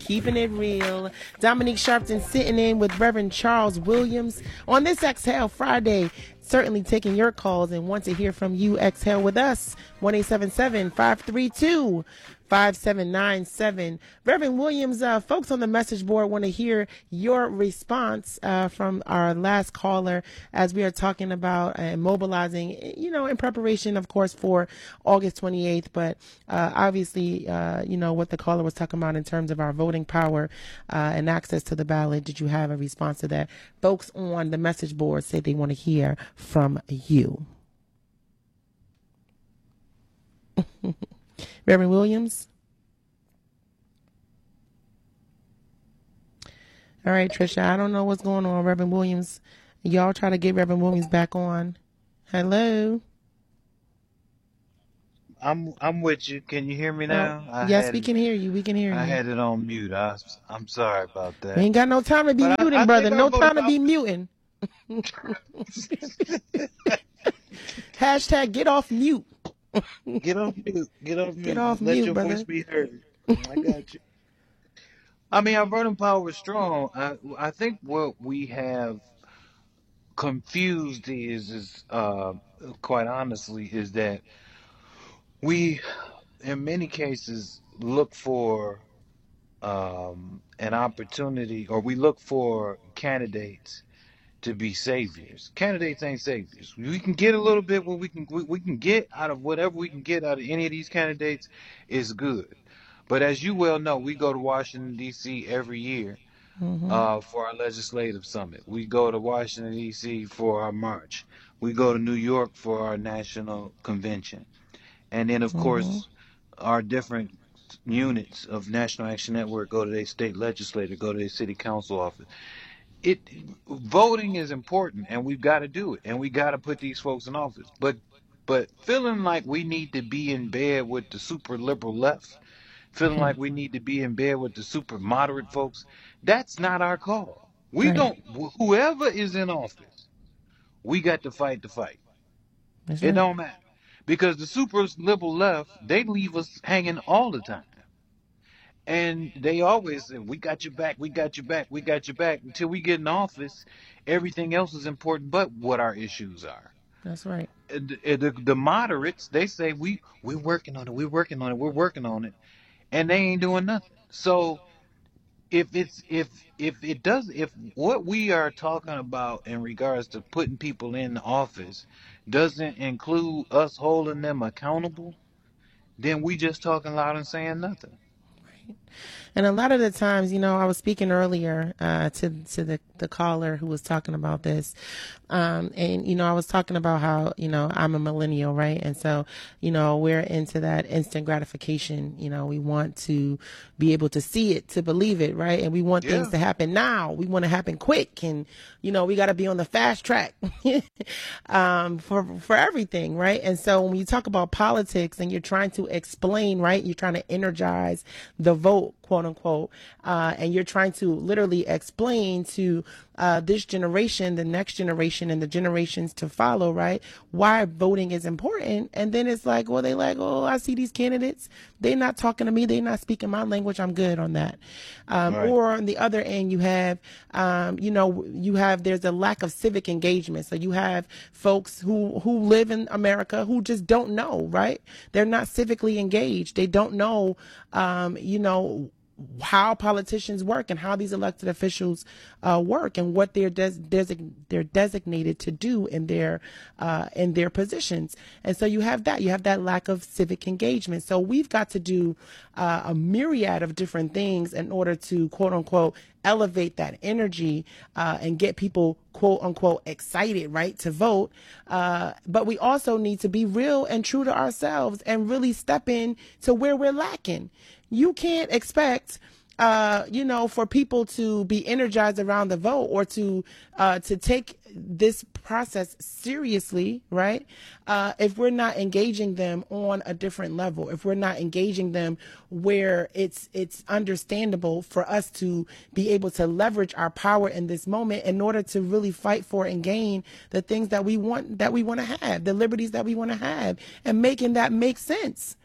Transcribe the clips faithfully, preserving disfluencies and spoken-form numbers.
Keeping it real. Dominique Sharpton sitting in with Reverend Charles Williams on this Exhale Friday. Certainly taking your calls and want to hear from you. Exhale with us. one eight seven seven, five three two, five seven nine seven. Reverend Williams, uh, folks on the message board want to hear your response uh, from our last caller as we are talking about uh, mobilizing, you know, in preparation, of course, for August twenty-eighth. But uh, obviously, uh, you know, what the caller was talking about in terms of our voting power uh, and access to the ballot. Did you have a response to that? Folks on the message board say they want to hear from you. Reverend Williams. All right, Trisha, I don't know what's going on, Reverend Williams. Y'all try to get Reverend Williams back on. Hello. I'm I'm with you. Can you hear me now? Oh, I yes, had we it, can hear you. We can hear I you. had it on mute. I, I'm sorry about We that. ain't got no time to be But I, muting, I brother. think No our voting time to be power. muting. Hashtag get off mute. Get off mute. Get off Get mute. off Let mute, your voice brother. be heard. I got you. I mean, our voting power is strong. I I think what we have confused is is uh quite honestly is that we in many cases look for um an opportunity, or we look for candidates to be saviors. Candidates ain't saviors. We can get a little bit what we can we, we can get out of whatever we can get out of any of these candidates is good. But as you well know, we go to Washington D C every year Mm-hmm. uh, for our legislative summit. We go to Washington D C for our march. We go to New York for our national convention. And then of Mm-hmm. course our different units of National Action Network go to their state legislature, go to their city council office. It voting is important, and we've got to do it, and we got to put these folks in office. But but feeling like we need to be in bed with the super liberal left, feeling like we need to be in bed with the super moderate folks, that's not our call. We Right. don't. Whoever is in office, we got to fight the fight. That's It right. don't matter, because the super liberal left, they leave us hanging all the time. And they always say, we got your back, we got your back, we got your back. Until we get in office, everything else is important but what our issues are. That's right. And The, the, the moderates, they say, we, we're working on it, we're working on it, we're working on it. And they ain't doing nothing. So if it's, if, if it does, if what we are talking about in regards to putting people in office doesn't include us holding them accountable, then we just talking loud and saying nothing. And a lot of the times, you know, I was speaking earlier uh, to to the, the caller who was talking about this. Um, and, you know, I was talking about how, you know, I'm a millennial, right? And so, you know, we're into that instant gratification. You know, we want to be able to see it, to believe it, right? And we want things Yeah. to happen now. We want to happen quick. And, you know, we got to be on the fast track um, for, for everything, right? And so when you talk about politics and you're trying to explain, right, you're trying to energize the vote, quote unquote, uh, and you're trying to literally explain to uh, this generation, the next generation, and the generations to follow, right, why voting is important. And then it's like, well, they like, oh, I see these candidates. They're not talking to me. They're not speaking my language. I'm good on that. Um, Right. Or on the other end, you have, um, you know, you have, there's a lack of civic engagement. So you have folks who, who live in America who just don't know, right? They're not civically engaged. They don't know, um, you know, how politicians work and how these elected officials uh, work and what they're des- desig- they're designated to do in their uh, in their positions. And so you have that you have that lack of civic engagement. So we've got to do uh, a myriad of different things in order to, quote unquote, elevate that energy uh, and get people, quote unquote, excited, right, to vote. Uh, but we also need to be real and true to ourselves and really step in to where we're lacking. You can't expect, uh, you know, for people to be energized around the vote or to uh, to take this process seriously, right? Uh, if we're not engaging them on a different level, if we're not engaging them where it's it's understandable for us to be able to leverage our power in this moment in order to really fight for and gain the things that we want that we want to have, the liberties that we want to have, and making that make sense.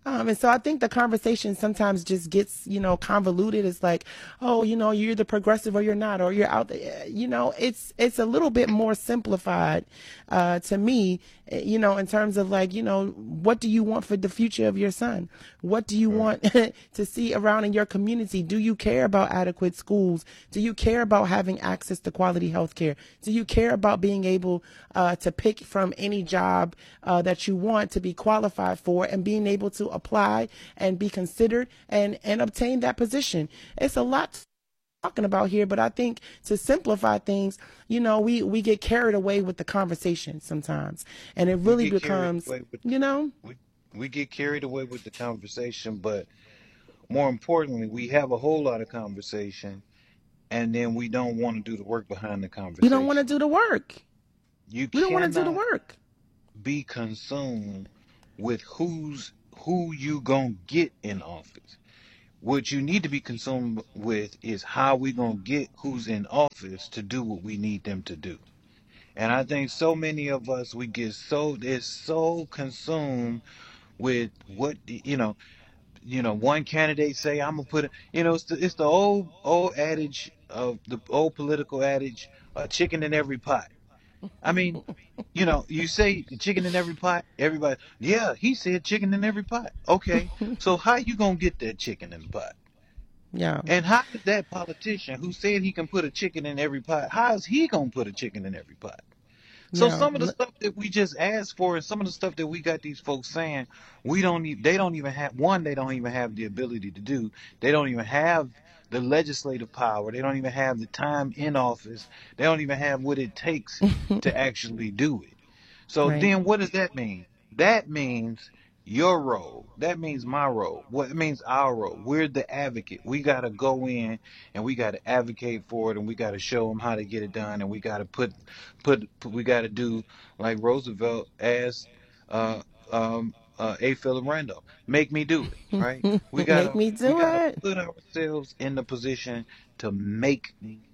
Um, and so I think the conversation sometimes just gets, you know, convoluted. It's like, oh, you know, you're the progressive or you're not, or you're out there. You know, it's it's a little bit more simplified uh, to me, you know, in terms of like, you know, what do you want for the future of your son? What do you want to see around in your community? Do you care about adequate schools? Do you care about having access to quality health care? Do you care about being able uh, to pick from any job uh, that you want to be qualified for and being able to apply and be considered and, and obtain that position? It's a lot talking about here, but I think to simplify things, you know, we, we get carried away with the conversation sometimes, and it really becomes, with, you know, we, we get carried away with the conversation, but more importantly, we have a whole lot of conversation, and then we don't want to do the work behind the conversation. We don't want to do the work. You we don't want to do the work. Be consumed with who's who you gonna get in office. What you need to be consumed with is how we gonna get who's in office to do what we need them to do. And I think so many of us, we get so, it's so consumed with what, you know, you know, one candidate say, I'm gonna put it, you know, it's the, it's the old, old adage of the old political adage, uh, chicken in every pot. I mean, you know, you say chicken in every pot, everybody, yeah, he said chicken in every pot. Okay, so how you gonna get that chicken in the pot? Yeah. And how did that politician who said he can put a chicken in every pot, how is he gonna put a chicken in every pot? So Yeah. some of the stuff that we just asked for and some of the stuff that we got these folks saying, we don't need, they don't even have, one, they don't even have the ability to do. They don't even have the legislative power. They don't even have the time in office. They don't even have what it takes to actually do it. So Right. then what does that mean? That means your role. That means my role. What it means our role. We're the advocate. We got to go in and we got to advocate for it, and we got to show them how to get it done, and we got to put, put, put we got to do like Roosevelt asked uh, um, uh, A. Philip Randolph, make me do it, right? We got Make me do we gotta it. put ourselves in the position to make.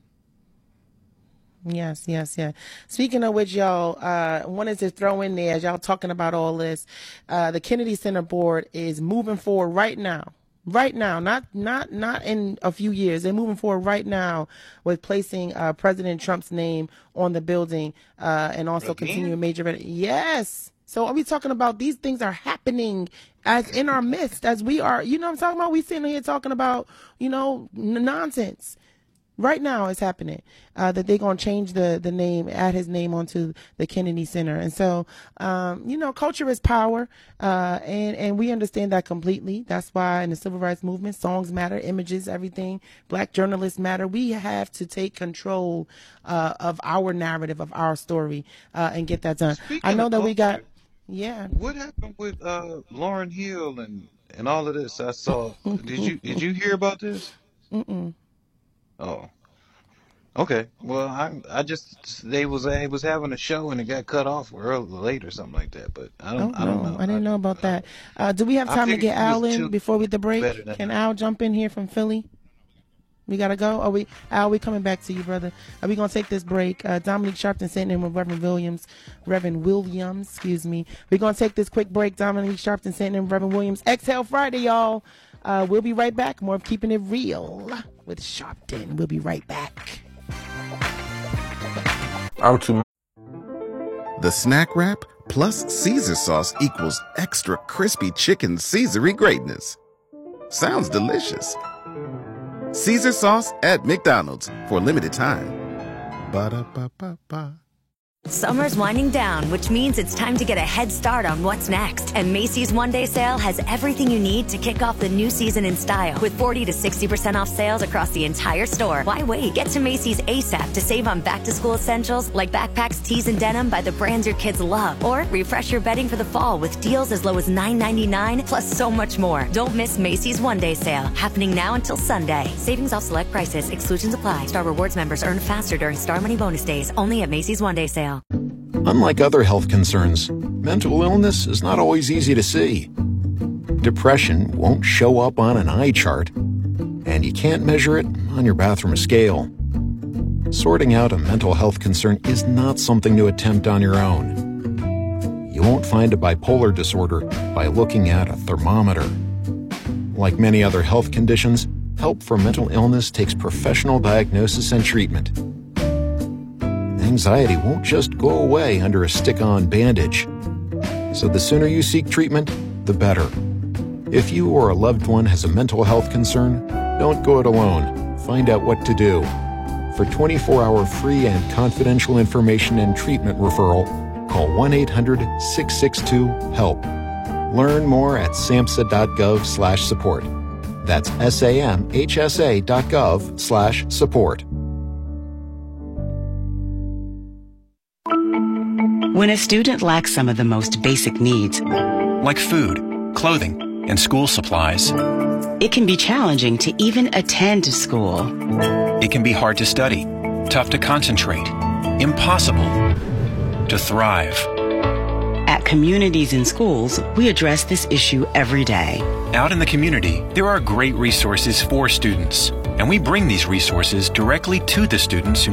Yes, yes, yeah. Speaking of which, y'all, uh, wanted to throw in there, as y'all talking about all this, uh, the Kennedy Center board is moving forward right now. Right now, not not not in a few years. They're moving forward right now with placing uh, President Trump's name on the building uh, and also Again? continuing major. Yes. So are we talking about these things are happening as in our midst, as we are, you know what I'm talking about? We sitting here talking about, you know, n- nonsense. Right now it's happening, uh, that they're going to change the, the name, add his name onto the Kennedy Center. And so, um, you know, culture is power, uh, and, and we understand that completely. That's why in the civil rights movement, songs matter, images, everything, black journalists matter. We have to take control uh, of our narrative, of our story, uh, and get that done. Speaking I know of that we got, culture, yeah. what happened with uh, Lauryn Hill and, and all of this? I saw. Did you did you hear about this? Mm-mm. Oh, okay. Well, I I just they was they was having a show and it got cut off early late or something like that. But I Oh, don't I don't no, know. I didn't I, know about I, that. Uh, do we have I time to figured get he was Al in too before we the break? better than Can her. Al jump in here from Philly? We gotta go. Are we, Al? We coming back to you, brother. Are we gonna take this break? Uh, Dominique Sharpton sitting in with Reverend Williams, Reverend Williams, excuse me. We're gonna take this quick break. Dominique Sharpton sitting in with Reverend Williams. Exhale Friday, y'all. Uh, we'll be right back. More of Keeping It Real with Sharpton. We'll be right back. I'm too. The snack wrap plus Caesar sauce equals extra crispy chicken Caesary greatness. Sounds delicious. Caesar sauce at McDonald's for a limited time. Ba-da-ba-ba-ba. Summer's winding down, which means it's time to get a head start on what's next. And Macy's One Day Sale has everything you need to kick off the new season in style. With forty to sixty percent off sales across the entire store. Why wait? Get to Macy's ASAP to save on back-to-school essentials like backpacks, tees, and denim by the brands your kids love. Or refresh your bedding for the fall with deals as low as nine ninety-nine, plus so much more. Don't miss Macy's One Day Sale, happening now until Sunday. Savings off select prices. Exclusions apply. Star Rewards members earn faster during Star Money bonus days. Only at Macy's One Day Sale. Unlike other health concerns, mental illness is not always easy to see. Depression won't show up on an eye chart, and you can't measure it on your bathroom scale. Sorting out a mental health concern is not something to attempt on your own. You'll won't find a bipolar disorder by looking at a thermometer. Like many other health conditions, help for mental illness takes professional diagnosis and treatment. Anxiety won't just go away under a stick-on bandage. So the sooner you seek treatment, the better. If you or a loved one has a mental health concern, don't go it alone. Find out what to do. For twenty-four hour free and confidential information and treatment referral, call one eight hundred six six two HELP. Learn more at samhsa.gov slash support. That's S-A-M-H-S-A dot gov slash support. When a student lacks some of the most basic needs, like food, clothing, and school supplies, it can be challenging to even attend school. It can be hard to study, tough to concentrate, impossible to thrive. At Communities in Schools, we address this issue every day. Out in the community, there are great resources for students, and we bring these resources directly to the students who